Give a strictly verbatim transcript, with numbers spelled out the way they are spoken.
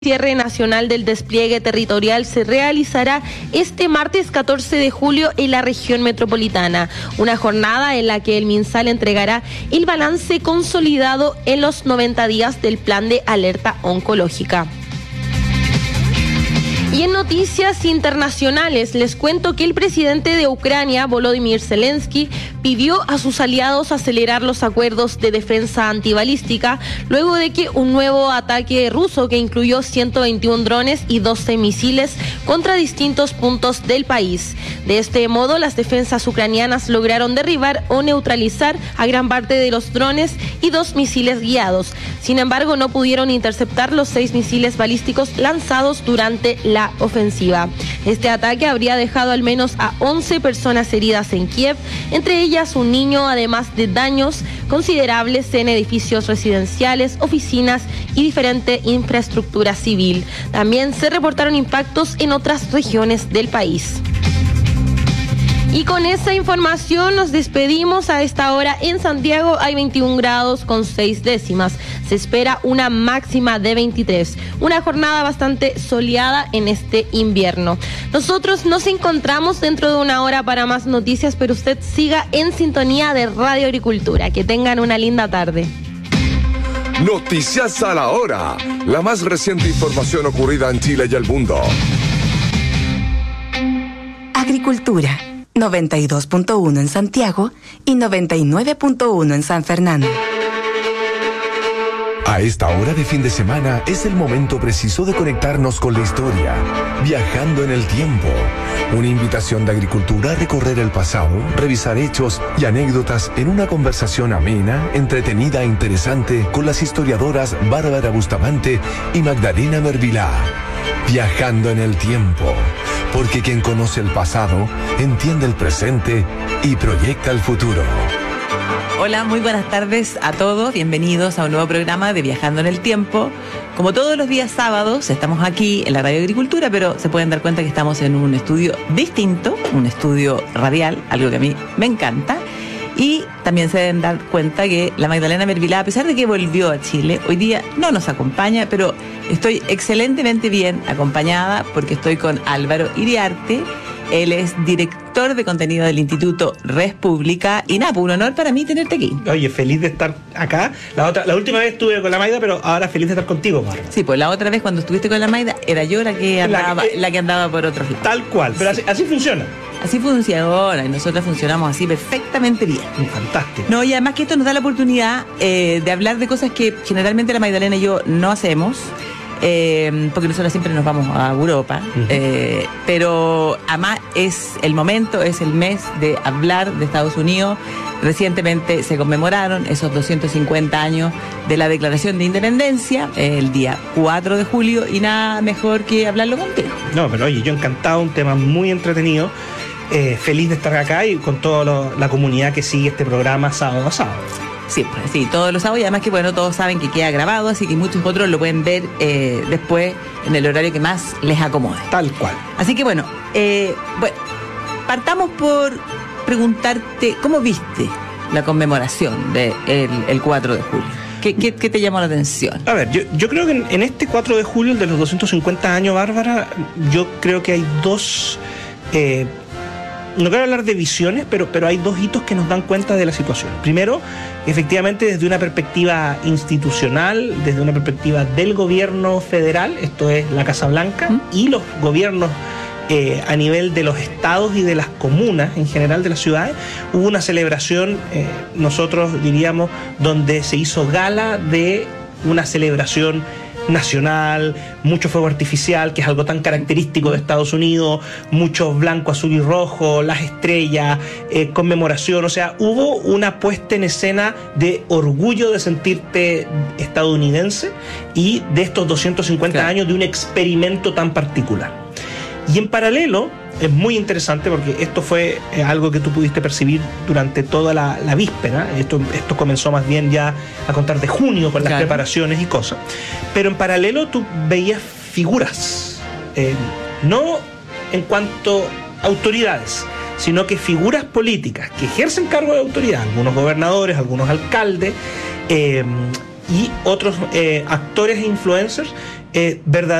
Cierre nacional del despliegue territorial se realizará este martes catorce de julio en la región metropolitana, una jornada en la que el MinSal entregará el balance consolidado en los noventa días del plan de alerta oncológica. Y en noticias internacionales, les cuento que el presidente de Ucrania, Volodymyr Zelensky, pidió a sus aliados acelerar los acuerdos de defensa antibalística luego de que un nuevo ataque ruso que incluyó ciento veintiún drones y doce misiles contra distintos puntos del país. De este modo, las defensas ucranianas lograron derribar o neutralizar a gran parte de los drones y dos misiles guiados. Sin embargo, no pudieron interceptar los seis misiles balísticos lanzados durante la ofensiva. Este ataque habría dejado al menos a once personas heridas en Kiev, entre ellas un niño, además de daños considerables en edificios residenciales, oficinas y diferente infraestructura civil. También se reportaron impactos en otras regiones del país. Y con esa información nos despedimos. A esta hora en Santiago hay veintiún grados con seis décimas. Se espera una máxima de veintitrés. Una jornada bastante soleada en este invierno. Nosotros nos encontramos dentro de una hora para más noticias, pero usted siga en sintonía de Radio Agricultura. Que tengan una linda tarde. Noticias a la hora. La más reciente información ocurrida en Chile y el mundo. Agricultura. noventa y dos punto uno en Santiago y noventa y nueve punto uno en San Fernando. A esta hora de fin de semana es el momento preciso de conectarnos con la historia, viajando en el tiempo. Una invitación de Agricultura a recorrer el pasado, revisar hechos y anécdotas en una conversación amena, entretenida e interesante con las historiadoras Bárbara Bustamante y Magdalena Mervilá. Viajando en el tiempo, porque quien conoce el pasado entiende el presente y proyecta el futuro. Hola, muy buenas tardes a todos, bienvenidos a un nuevo programa de Viajando en el Tiempo. Como todos los días sábados, estamos aquí en la Radio Agricultura, pero se pueden dar cuenta que estamos en un estudio distinto, un estudio radial, algo que a mí me encanta. Y también se deben dar cuenta que la Magdalena Mervilá, a pesar de que volvió a Chile, hoy día no nos acompaña, pero estoy excelentemente bien acompañada porque estoy con Álvaro Iriarte. Él es director de contenido del Instituto Res Pública. Y nada, pues un honor para mí tenerte aquí. Oye, feliz de estar acá. La otra, la última vez estuve con la Maida, pero ahora feliz de estar contigo, Marta. Sí, pues la otra vez cuando estuviste con la Maida era yo la que andaba, la que, eh, la que andaba por otro lado. Tal cual, pero así, así funciona. Así funciona y nosotros funcionamos así perfectamente bien. Fantástico. No, y además que esto nos da la oportunidad eh, de hablar de cosas que generalmente la Magdalena y yo no hacemos. Eh, porque nosotros siempre nos vamos a Europa, uh-huh. eh, pero además es el momento, es el mes de hablar de Estados Unidos. Recientemente se conmemoraron esos doscientos cincuenta años de la Declaración de Independencia, el día cuatro de julio, y nada mejor que hablarlo contigo. No, pero oye, yo encantado, un tema muy entretenido, eh, feliz de estar acá y con toda lo, la comunidad que sigue este programa sábado a sábado. Siempre, sí, todos los sábados, y además que bueno, todos saben que queda grabado, así que muchos otros lo pueden ver eh, después en el horario que más les acomode. Tal cual. Así que bueno, eh, bueno, partamos por preguntarte, ¿cómo viste la conmemoración del de el cuatro de julio? ¿Qué, qué, ¿Qué te llamó la atención? A ver, yo, yo creo que en, en este cuatro de julio, el de los doscientos cincuenta años, Bárbara, yo creo que hay dos... Eh, No quiero hablar de visiones, pero, pero hay dos hitos que nos dan cuenta de la situación. Primero, efectivamente, desde una perspectiva institucional, desde una perspectiva del gobierno federal, esto es la Casa Blanca, ¿Mm? y los gobiernos eh, a nivel de los estados y de las comunas, en general de las ciudades, hubo una celebración, eh, nosotros diríamos, donde se hizo gala de una celebración nacional, mucho fuego artificial, que es algo tan característico de Estados Unidos, mucho blanco, azul y rojo, las estrellas, eh, conmemoración, o sea, hubo una puesta en escena de orgullo de sentirte estadounidense y de estos doscientos cincuenta claro. años de un experimento tan particular. Y en paralelo, es muy interesante porque esto fue eh, algo que tú pudiste percibir durante toda la, la víspera. Esto, esto comenzó más bien ya a contar de junio con las claro. preparaciones y cosas. Pero en paralelo tú veías figuras, eh, no en cuanto a autoridades, sino que figuras políticas que ejercen cargo de autoridad, algunos gobernadores, algunos alcaldes, eh, y otros eh, actores e influencers eh, verdaderamente